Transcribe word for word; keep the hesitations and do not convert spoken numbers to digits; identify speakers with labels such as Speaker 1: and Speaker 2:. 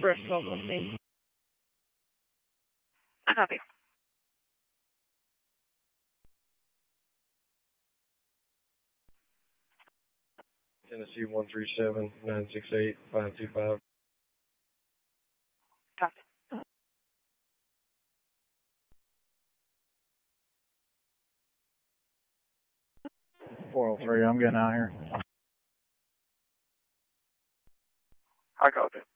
Speaker 1: Bristol with me.
Speaker 2: I copy.
Speaker 3: Tennessee one three seven nine six eight five two five.
Speaker 2: Copy.
Speaker 4: four oh three, I'm getting out here.
Speaker 2: I copy.